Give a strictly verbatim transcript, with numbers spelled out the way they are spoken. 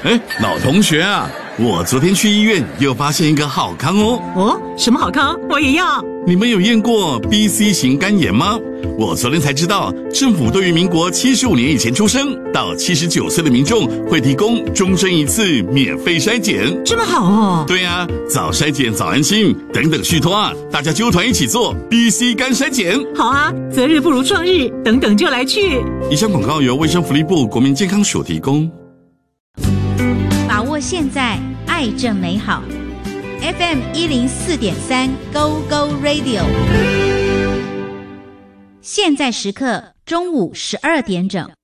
哎，老同学啊，我昨天去医院又发现一个好康哦。 哦，什么好康？我也要。 你们有验过 B C 型肝炎吗？我昨天才知道，政府对于民国七十五年以前出生到七十九岁的民众会提供终身一次免费筛检。 这么好哦。 对啊，早筛检早安心，等等续托啊，大家揪团一起做 B C 肝筛检。 好啊，择日不如撞日，等等就来去。 以上广告由卫生福利部国民健康署提供。 把握现在，爱正美好。F M 一零四点三 Go Go Radio， 现在时刻中午十二点整。